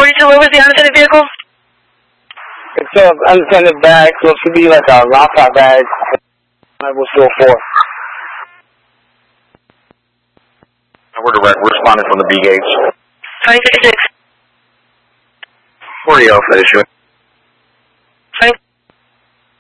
42, what was the unattended vehicle? It's an unattended bag, so it should be like a laptop bag. I was still 4. We're direct. We're responding from the B gates. 2056. 40 for issue.